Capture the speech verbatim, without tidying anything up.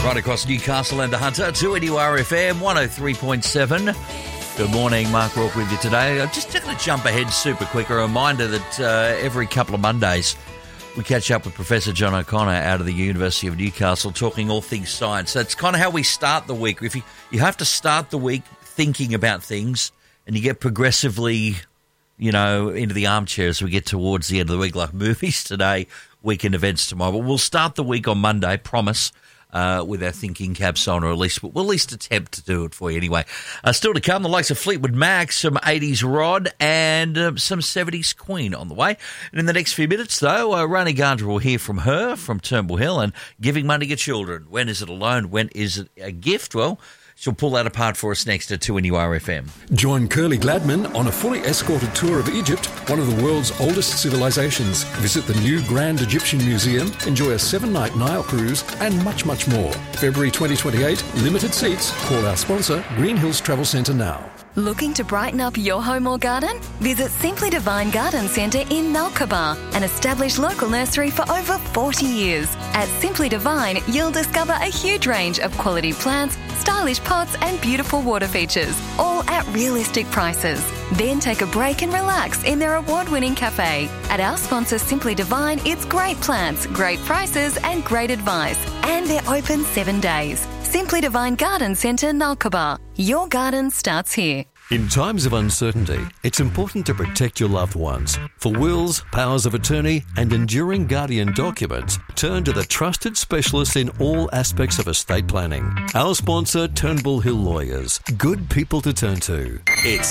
Right across Newcastle and the Hunter to N U R F M one oh three point seven. Good morning, Mark Rourke with you today. I'm just going to jump ahead super quick. A reminder that uh, every couple of Mondays we catch up with Professor John O'Connor out of the University of Newcastle talking all things science. That's kind of how we start the week. If you, you have to start the week thinking about things and you get progressively, you know, into the armchair as we get towards the end of the week, like movies today, weekend events tomorrow. But we'll start the week on Monday, promise. Uh, with our thinking caps on, or at least we'll at least attempt to do it for you anyway. Uh, still to come, the likes of Fleetwood Mac, some eighties Rod, and uh, some seventies Queen on the way. And in the next few minutes, though, uh, Rani Gandra will hear from her from Turnbull Hill and giving money to children. When is it a loan? When is it a gift? Well, she'll pull that apart for us next at two N U R F M. Join Curly Gladman on a fully escorted tour of Egypt, one of the world's oldest civilizations. Visit the new Grand Egyptian Museum, enjoy a seven-night Nile cruise, and much, much more. February twenty twenty-eight, limited seats. Call our sponsor, Green Hills Travel Centre now. Looking to brighten up your home or garden? Visit Simply Divine Garden Centre in Nalkaba, an established local nursery for over forty years. At Simply Divine, you'll discover a huge range of quality plants, stylish pots and beautiful water features, all at realistic prices. Then take a break and relax in their award-winning cafe. At our sponsor Simply Divine, it's great plants, great prices and great advice. And they're open seven days. Simply Divine Garden Centre, Nalkaba. Your garden starts here. In times of uncertainty, it's important to protect your loved ones. For wills, powers of attorney, and enduring guardian documents, turn to the trusted specialists in all aspects of estate planning. Our sponsor, Turnbull Hill Lawyers. Good people to turn to. It's